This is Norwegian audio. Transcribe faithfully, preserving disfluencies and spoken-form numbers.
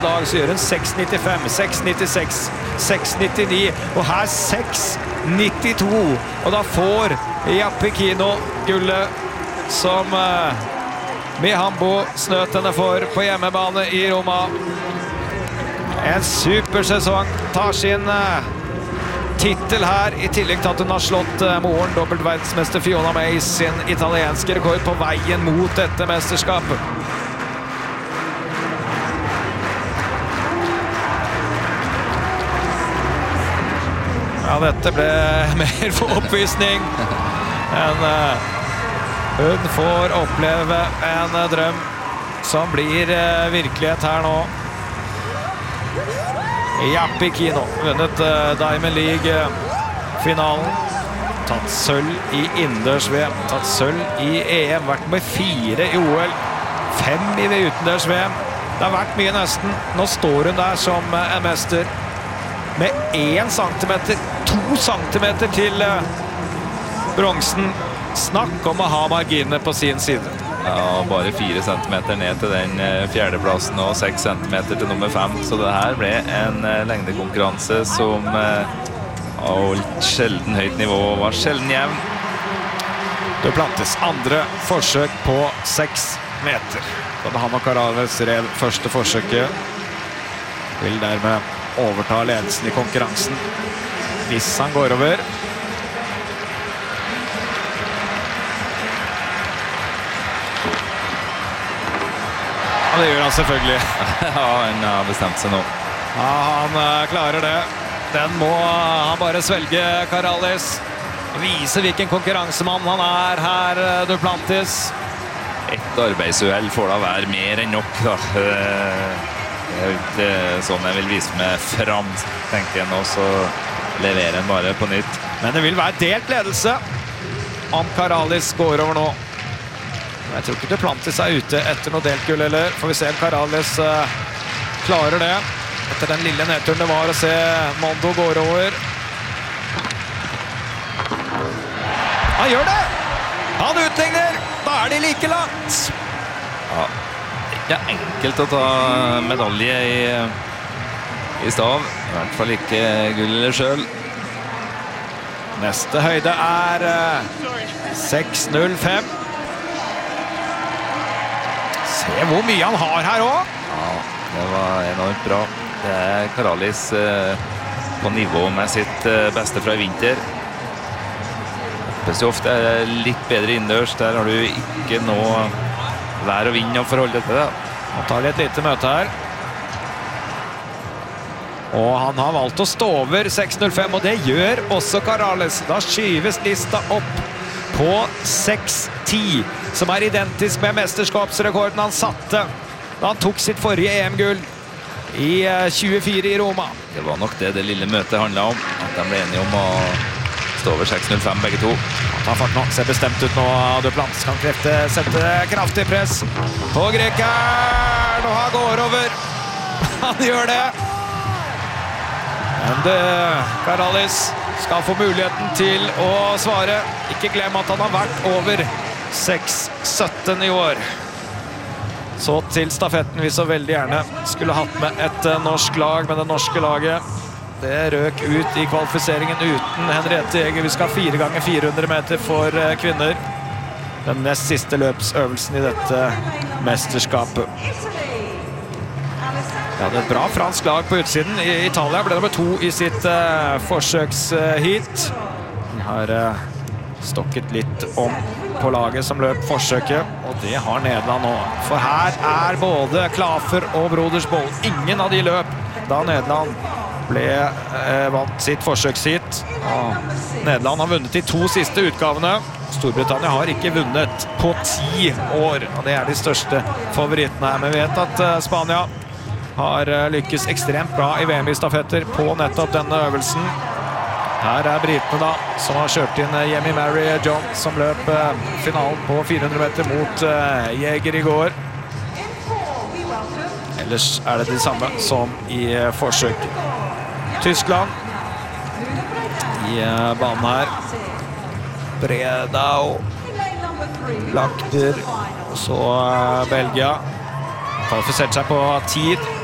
dag så gjør hun seks nittifem, seks nittiseks, seks nittini og her seks nittito og da får Japikino gullet som uh, Mihambo snøt henne for på hjemmebane i Roma. En supersesong, tar sin uh, titel her i tillegg til at hun har slått uh, moren dobbeltverdensmester Fiona Mays sin italienske rekord på veien mot dette mesterskapet. Ja, dette ble mer for oppvisning enn uh, hun får oppleve en uh, drøm som blir uh, virkelighet her nå. Japikino vunnet uh, Diamond League-finalen. Tatt sølv i innendørs-V M, tatt sølv i E M, vært med fire i O L, fem i utendørs-V M. Det har vært mye nesten. Nå står hun der som uh, en mester med én centimeter, to centimeter til uh, bronsen. Snakk om å ha marginene på sin side. Ja, bare fire centimeter ned til den uh, fjerdeplassen og seks centimeter til nummer fem. Så det her ble en uh, lengdekonkurranse som uh, holdt sjelden høyt nivå og var sjelden jevn. Duplantis andre forsøk på seks meter. Da han og Carales rev første forsøket. Vil dermed overta ledelsen i konkurransen hvis han går over. Ja, det gjør han selvfølgelig. Ja, han har bestemt seg nå. Ja, han uh, klarer det. Den må uh, han bare svelge, Carales. Vise hvilken konkurransemann han er her, uh, Duplantis. Et arbeidsuhell får da være mer enn nok, da. Det er jo ikke sånn jeg vil vise meg fram, tenker jeg nå, så leverer han bare på nytt. Men det vil være delt ledelse om Carales går over nå. Jeg tror ikke Duplantis er ute etter noe delt gull, eller får vi se om Carales uh, klarer det. Etter den lille nedturen det var å se Mondo går over. Han gjør det! Han utligner! Da er de like langt! Ja. Det er enkelt å ta medalje i, i stav. I hvert fall ikke gull eller sølv. Neste høyde er uh, seks null fem. Se hvor mye han har her også. Ja, det var enormt bra. Det er Carales uh, på nivå med sitt uh, beste fra i vinter. Hvis du ofte er litt bedre innendørs, der har du ikke noe vær og vind å forholde til det. Han tar litt lite møte her. Og han har valgt å stå over seks null fem, og det gjør også Carales. Da skyves lista opp på seks ti, som er identisk med mesterskapsrekorden han satte da han tok sitt forrige E M-gull i tjuefire i Roma. Det var nok det det lille møtet handlet om, at de ble enige om å stå over seks null fem begge to. Han tar fart nå, ser bestemt ut nå. Duplantis kan krefte, sette kraftig press på grekeren, og han går over. Han gjør det. Men det, Carales skal få muligheten til å svare. Ikke glem at han har vært over seks sytten i år. Så til stafetten vi så veldig gjerne skulle hatt med et norsk lag, men det norske laget det røk ut i kvalifiseringen uten Henriette Jäger. Vi skal ha fire ganger fire hundre meter for kvinner. Den nest siste løpsøvelsen i dette mesterskapet. Ja, det er et bra fransk lag på utsiden. I Italia ble nummer to i sitt uh, forsøkshit. De har uh, stokket litt om på laget som løp forsøket, og det har Nederland nå. For her er både Klafer og Brodersboll. Ingen av de løp da Nederland ble eh, vant sitt forsøkshit. Nederland har vunnet de to siste utgavene. Storbritannia har ikke vunnet på ti år, og det er de største favorittene her. Men vi vet at eh, Spania har eh, lykkes ekstremt bra i V M i stafetter på nettopp denne øvelsen. Her er britene da, som har kjørt inn eh, Yemi Mary John, som løp eh, finalen på fire hundre meter mot eh, Jäger i går. Ellers er det de samme som i eh, forsøket. Tyskland i banen her. Bredau, Lachter, og så Belgia. Kvalifisert seg på tid.